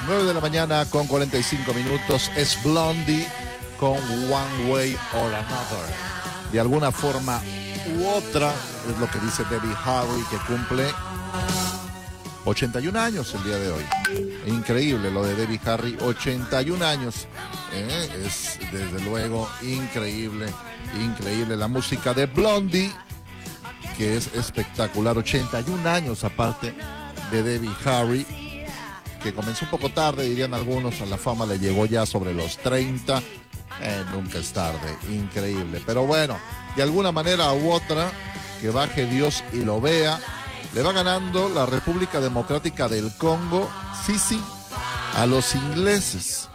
9 de la mañana con 45 minutos. Es Blondie con One Way or Another. De alguna forma u otra, es lo que dice Debbie Harry, que cumple 81 años el día de hoy. Increíble lo de Debbie Harry, 81 años. Es desde luego increíble, increíble la música de Blondie, que es espectacular. 81 años aparte de Debbie Harry, que comenzó un poco tarde, dirían algunos. A la fama le llegó ya sobre los 30. Nunca es tarde, increíble. Pero bueno, de alguna manera u otra, que baje Dios y lo vea, le va ganando la República Democrática del Congo, sí, a los ingleses.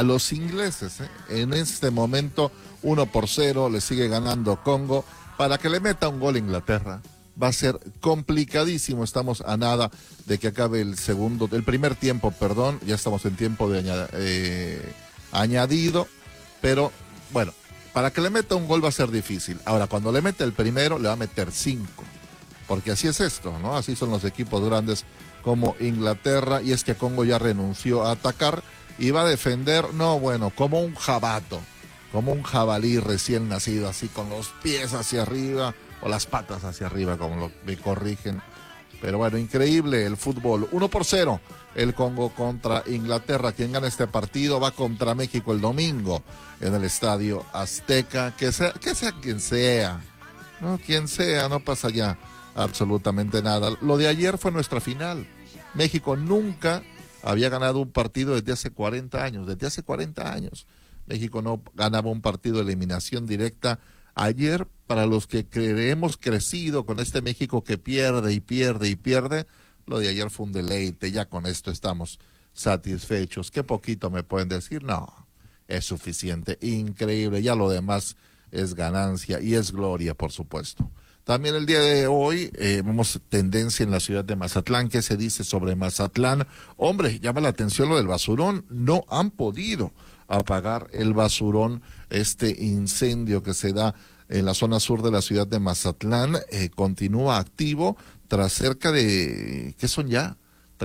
En este momento 1-0 le sigue ganando Congo. Para que le meta un gol a Inglaterra va a ser complicadísimo. Estamos a nada de que acabe el primer tiempo, ya estamos en tiempo de añadido, pero bueno, para que le meta un gol va a ser difícil. Ahora, cuando le mete el primero, le va a meter 5, porque así es esto, ¿no? Así son los equipos grandes como Inglaterra, y es que Congo ya renunció a atacar y va a defender, como un jabato, como un jabalí recién nacido, así con los pies hacia arriba, o las patas hacia arriba, como me corrigen. Pero bueno, increíble el fútbol. 1-0 el Congo contra Inglaterra. Quien gana este partido va contra México el domingo en el Estadio Azteca. Que sea quien sea, ¿no? Quien sea, no pasa ya absolutamente nada. Lo de ayer fue nuestra final. México nunca había ganado un partido desde hace 40 años. México no ganaba un partido de eliminación directa. Ayer, para los que hemos crecido con este México que pierde, lo de ayer fue un deleite. Ya con esto estamos satisfechos. ¿Qué poquito me pueden decir? No, es suficiente, increíble. Ya lo demás es ganancia y es gloria, por supuesto. También el día de hoy vemos tendencia en la ciudad de Mazatlán. ¿Qué se dice sobre Mazatlán? Hombre, llama la atención lo del basurón. No han podido apagar el basurón. Este incendio que se da en la zona sur de la ciudad de Mazatlán continúa activo tras cerca de, ¿qué son ya?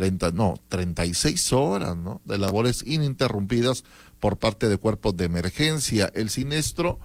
36 horas, ¿no? De labores ininterrumpidas por parte de cuerpos de emergencia. El siniestro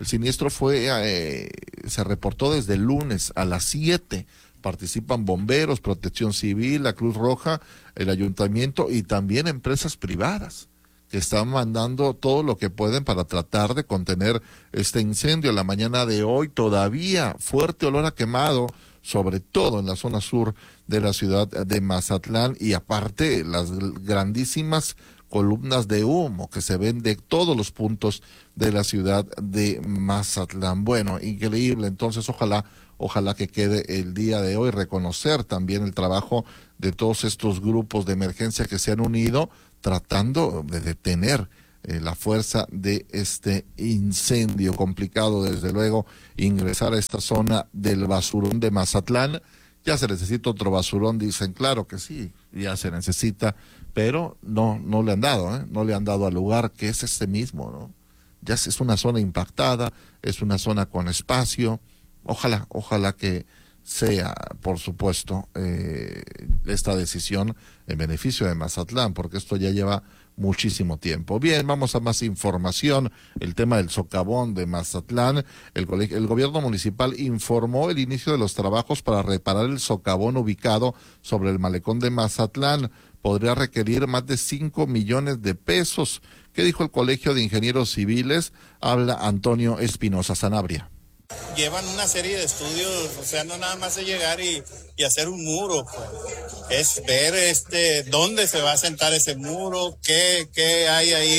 se reportó desde el lunes a las 7. Participan bomberos, Protección Civil, la Cruz Roja, el ayuntamiento y también empresas privadas, que están mandando todo lo que pueden para tratar de contener este incendio. La mañana de hoy todavía fuerte olor a quemado, sobre todo en la zona sur de la ciudad de Mazatlán, y aparte las grandísimas columnas de humo que se ven de todos los puntos de la ciudad de Mazatlán. Bueno, increíble. Entonces ojalá que quede el día de hoy reconocer también el trabajo de todos estos grupos de emergencia que se han unido tratando de detener la fuerza de este incendio. Complicado, desde luego, ingresar a esta zona del basurón de Mazatlán. Ya se necesita otro basurón, dicen. Claro que sí, ya se necesita, pero no le han dado, no le han dado al lugar, que es este mismo, ¿no? Ya es una zona impactada, es una zona con espacio. Ojalá que sea, por supuesto, esta decisión en beneficio de Mazatlán, porque esto ya lleva muchísimo tiempo. Bien, vamos a más información. El tema del socavón de Mazatlán. El gobierno municipal informó el inicio de los trabajos para reparar el socavón ubicado sobre el malecón de Mazatlán. Podría requerir más de 5 millones de pesos. ¿Qué dijo el Colegio de Ingenieros Civiles? Habla Antonio Espinosa Sanabria. Llevan una serie de estudios, o sea, no nada más es llegar y hacer un muro, pues. Es ver dónde se va a sentar ese muro, qué hay ahí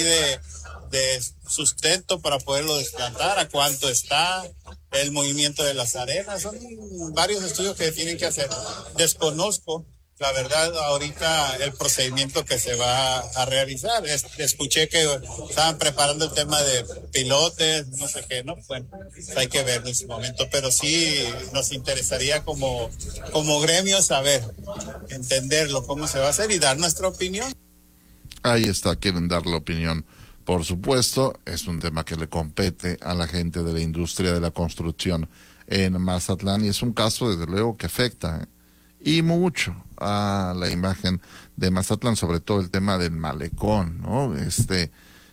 de sustento para poderlo desplantar, a cuánto está, el movimiento de las arenas. Son varios estudios que tienen que hacer. Desconozco, la verdad, ahorita el procedimiento que se va a realizar. Escuché que estaban preparando el tema de pilotes, no sé qué, ¿no? Bueno, hay que ver en ese momento, pero sí nos interesaría como gremio saber, entenderlo, cómo se va a hacer y dar nuestra opinión. Ahí está, quieren dar la opinión. Por supuesto, es un tema que le compete a la gente de la industria de la construcción en Mazatlán, y es un caso, desde luego, que afecta, y mucho a la imagen de Mazatlán, sobre todo el tema del malecón, ¿no? Este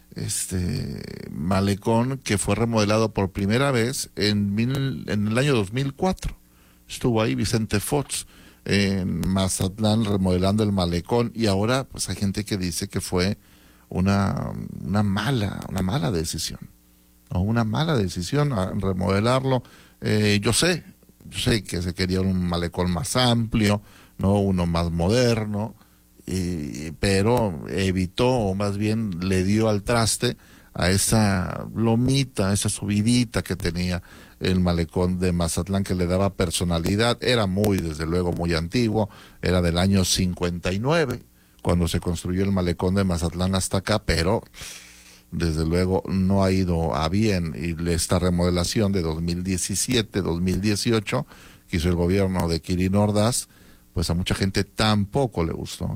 malecón que fue remodelado por primera vez en el año 2004. Estuvo ahí Vicente Fox en Mazatlán remodelando el malecón, y ahora pues hay gente que dice que fue una mala decisión, ¿no? Una mala decisión a remodelarlo. Yo sé que se quería un malecón más amplio, no uno más moderno, pero evitó, o más bien le dio al traste a esa lomita, esa subidita que tenía el malecón de Mazatlán, que le daba personalidad. Era desde luego muy antiguo, era del año 59 cuando se construyó el malecón de Mazatlán hasta acá, pero desde luego no ha ido a bien, y esta remodelación de 2017-2018 que hizo el gobierno de Quirino Ordaz, pues a mucha gente tampoco le gustó,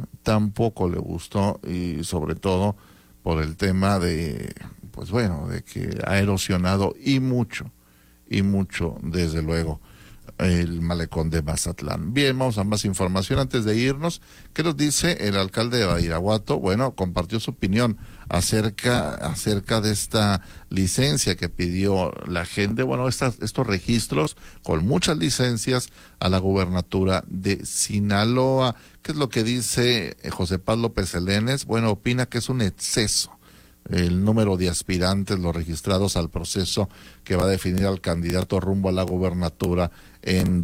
y sobre todo por el tema de, pues bueno, de que ha erosionado y mucho, desde luego, el malecón de Mazatlán. Bien, vamos a más información antes de irnos. ¿Qué nos dice el alcalde de Badiraguato? Bueno, compartió su opinión acerca de esta licencia que pidió la gente, bueno, estos registros con muchas licencias a la gubernatura de Sinaloa. ¿Qué es lo que dice José Paz López Elenes? Bueno, opina que es un exceso el número de aspirantes, los registrados al proceso que va a definir al candidato rumbo a la gubernatura en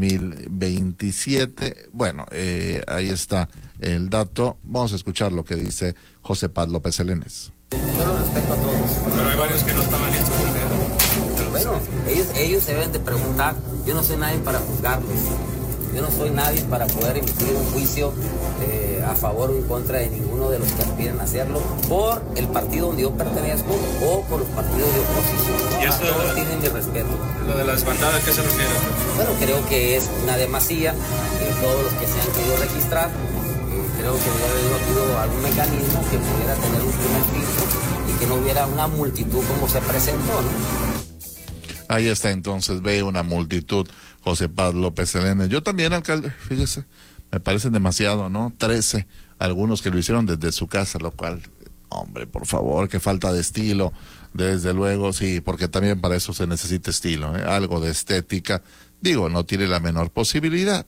2027. Bueno, ahí está el dato. Vamos a escuchar lo que dice José Paz López Elenes. Yo lo respeto a todos. Pero hay varios que no estaban listos. Bueno, ellos se deben de preguntar. Yo no soy nadie para juzgarlos. Yo no soy nadie para poder emitir un juicio a favor o en contra de ninguno de los que aspiran a hacerlo por el partido donde yo pertenezco o por los partidos de oposición. ¿Y eso todos tienen mi respeto. Lo de las bandadas, ¿qué se refiere? Bueno, creo que es una demasía. Todos los que se han querido registrar, creo que debe haber habido algún mecanismo que pudiera tener un primer filtro y que no hubiera una multitud como se presentó, ¿no? Ahí está, entonces, ve una multitud, José Paz López Elenes. Yo también, alcalde, fíjese, me parecen demasiado, ¿no? 13, algunos que lo hicieron desde su casa, lo cual, hombre, por favor, qué falta de estilo, desde luego, sí, porque también para eso se necesita estilo, ¿eh? Algo de estética. Digo, no tiene la menor posibilidad,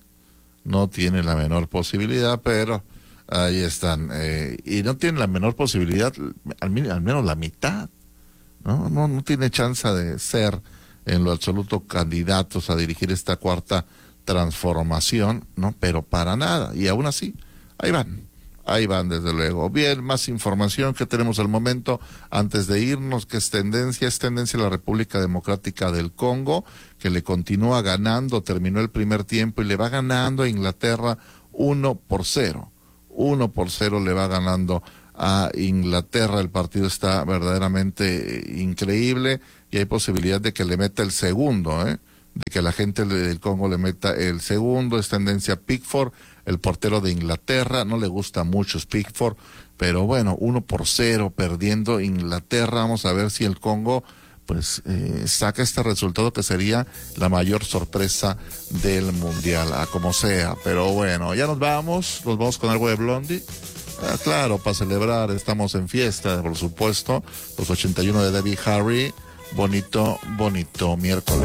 pero ahí están, y no tiene la menor posibilidad, al menos la mitad, no tiene chance de ser en lo absoluto candidatos a dirigir esta cuarta transformación, ¿no? Pero para nada, y aún así, ahí van desde luego. Bien, más información que tenemos al momento antes de irnos, que es tendencia la República Democrática del Congo, que le continúa ganando, terminó el primer tiempo y le va ganando a Inglaterra 1-0. 1-0 le va ganando a Inglaterra. El partido está verdaderamente increíble y hay posibilidad de que le meta el segundo, de que la gente del Congo le meta el segundo. Es tendencia Pickford, el portero de Inglaterra. No le gusta mucho Pickford, pero bueno, 1-0 perdiendo Inglaterra. Vamos a ver si el Congo pues saca este resultado, que sería la mayor sorpresa del mundial, a como sea. Pero bueno, ya nos vamos con algo de Blondie. Claro, para celebrar, estamos en fiesta, por supuesto, los 81 de Debbie Harry. Bonito miércoles.